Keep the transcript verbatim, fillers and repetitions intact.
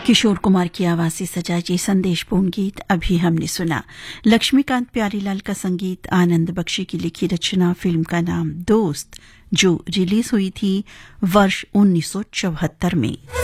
किशोर कुमार की आवाज से सजा ये संदेशपूर्ण गीत अभी हमने सुना। लक्ष्मीकांत प्यारीलाल का संगीत, आनंद बख्शी की लिखी रचना। फिल्म का नाम दोस्त, जो रिलीज हुई थी वर्ष उन्नीस सौ चौहत्तर में।